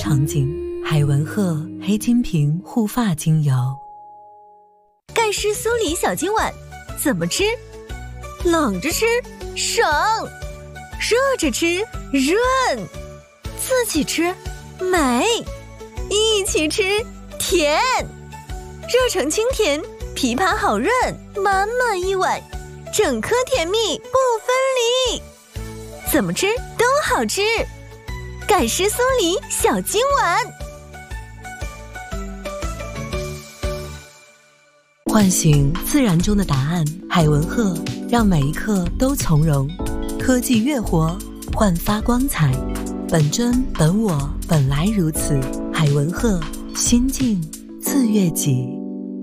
场景，海文赫黑金瓶护发精油。 盖诗苏黎小金碗怎么吃？冷着吃省，热着吃润，自己吃美，一起吃甜。热成清甜，枇杷好润，满满一碗，整颗甜蜜不分离。怎么吃都好吃，盖诗苏黎小金碗。 唤醒自然中的答案，海文赫让每一刻都从容。科技越活，焕发光彩。本真本我，本来如此。海文赫心境自悦己。